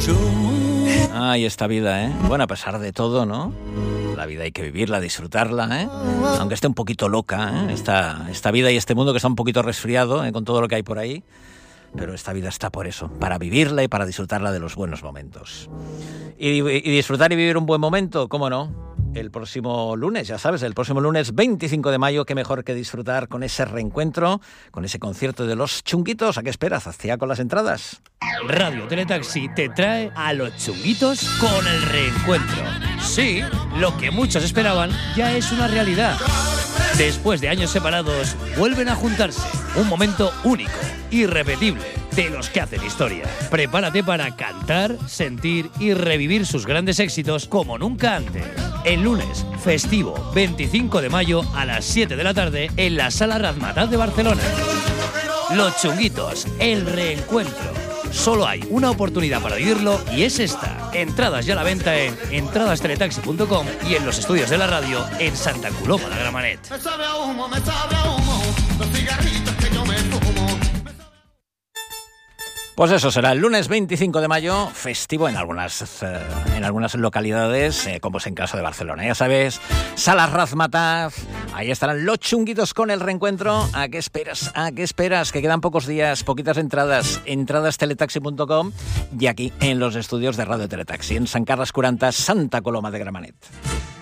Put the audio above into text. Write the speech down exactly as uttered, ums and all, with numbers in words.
Ay, esta vida, ¿eh? Bueno, a pesar de todo, ¿no? La vida hay que vivirla, disfrutarla, ¿eh? Aunque esté un poquito loca, ¿eh? Esta, esta vida y este mundo que está un poquito resfriado, ¿eh? Con todo lo que hay por ahí. Pero esta vida está por eso, para vivirla y para disfrutarla de los buenos momentos. Y, y disfrutar y vivir un buen momento, ¿cómo no? El próximo lunes, ya sabes, el próximo lunes veinticinco de mayo, qué mejor que disfrutar con ese reencuentro, con ese concierto de Los Chunguitos. ¿A qué esperas? Hacía con las entradas. Radio Teletaxi te trae a Los Chunguitos con el reencuentro. Sí, lo que muchos esperaban ya es una realidad. Después de años separados, vuelven a juntarse. Un momento único, irrepetible, de los que hacen historia. Prepárate para cantar, sentir y revivir sus grandes éxitos como nunca antes. El lunes, festivo, veinticinco de mayo a las siete de la tarde en la Sala Razmataz de Barcelona. Los Chunguitos, el reencuentro. Solo hay una oportunidad para vivirlo y es esta. Entradas ya a la venta en entradas teletaxi punto com y en los estudios de la radio en Santa Coloma de Gramenet. Me sabe a humo, me sabe a humo, los cigarritos que yo me fumo. Pues eso será el lunes veinticinco de mayo, festivo en algunas, eh, en algunas localidades, eh, como es en caso de Barcelona. Ya sabes, Sala Razmataz, ahí estarán Los Chunguitos con el reencuentro. ¿A qué esperas? ¿A qué esperas? Que quedan pocos días, poquitas entradas, entradas teletaxi punto com y aquí en los estudios de Radio Teletaxi, en Sant Carles quaranta, Santa Coloma de Gramenet.